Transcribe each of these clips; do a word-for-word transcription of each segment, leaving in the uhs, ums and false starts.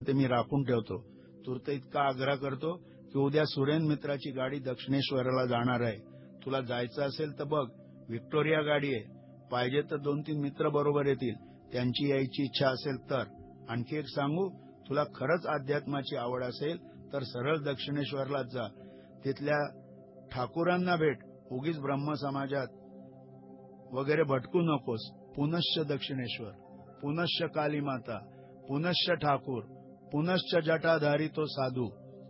ते मी राखून ठेवतो. तूर्त इतका आग्रह करतो की उद्या सुरेन मित्राची गाडी दक्षिणेश्वराला जाणार आहे. तुला जायचं असेल तर बघ, व्हिक्टोरिया गाडी आहे. पाहिजे तर दोन तीन मित्र बरोबर येतील. त्यांची यायची इच्छा असेल तर. आणखी एक सांगू, तुला खरंच अध्यात्माची आवड असेल तर सरळ दक्षिणेश्वरलाच जा. तिथल्या ठाकूरांना भेट. उगीच ब्रह्म समाजात वगैरे भटकू नकोस. पुनश्च दक्षिणेश्वर, पुनश्च काली माता, पुनश्च ठाकूर, पुनश्च जटाधारी तो साधू.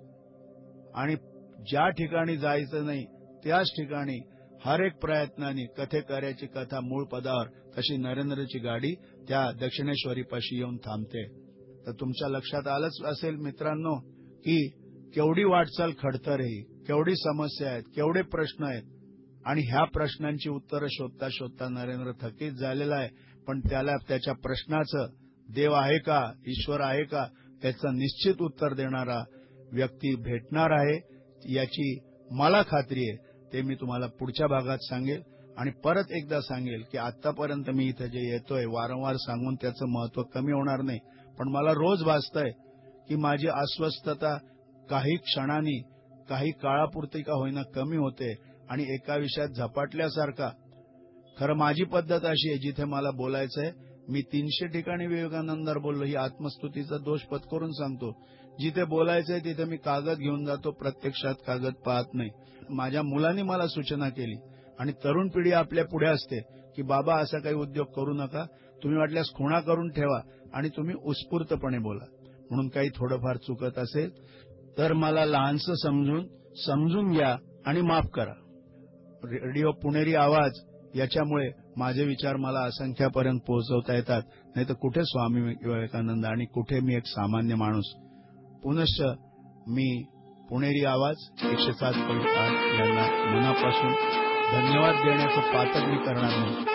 आणि ज्या ठिकाणी जायचं नाही त्याच ठिकाणी हर एक प्रयत्नाने कथेकऱ्याची कथा मूळ पदावर तशी नरेंद्रची गाडी त्या दक्षिणेश्वरी पाशी येऊन थांबते. तर तुमच्या लक्षात आलंच असेल मित्रांनो की केवढी वाटचाल खडतर आहे, केवढी समस्या आहेत, केवढे प्रश्न आहेत. आणि ह्या प्रश्नांची उत्तरं शोधता शोधता नरेंद्र थकीत झालेला आहे. पण त्याला त्याच्या प्रश्नाचं देव आहे का, ईश्वर आहे का, याचं निश्चित उत्तर देणारा व्यक्ती भेटणार आहे याची मला खात्री आहे. ते मी तुम्हाला पुढच्या भागात सांगेल. आणि परत एकदा सांगेल की आतापर्यंत मी इथं जे येतोय वारंवार सांगून त्याचं महत्व कमी होणार नाही. पण मला रोज भासतंय की माझी अस्वस्थता काही क्षणांनी, काही काळापुरती का होईना कमी होते आणि एका विषयात झपाटल्यासारखा. खरं माझी पद्धत अशी आहे, जिथे मला बोलायचंय मी तीनशे ठिकाणी विवेकानंदावर बोललो ही आत्मस्तुतीचा दोष पत्करून सांगतो. जिथे बोलायचंय तिथे मी कागद घेऊन जातो, प्रत्यक्षात कागद पाहत नाही. माझ्या मुलांनी मला सूचना केली आणि तरुण पिढी आपल्या पुढे असते की बाबा असा काही उद्योग करू नका, तुम्ही वाटल्यास खुणा करून ठेवा आणि तुम्ही उत्स्फूर्तपणे बोला. म्हणून काही थोडंफार चुकत असेल तर मला लहानसं समजून समजून घ्या आणि माफ करा. रेडिओ पुणेरी आवाज याच्यामुळे माझे विचार मला असंख्यापर्यंत पोहोचवता येतात. नाही तर कुठे स्वामी विवेकानंद आणि कुठे मी एक सामान्य माणूस. पुनश्च मी पुणेरी आवाज एकशे सात पॉईंट आठ यांना मनापासून धन्यवाद देण्याचं पातक मी करणार नाही.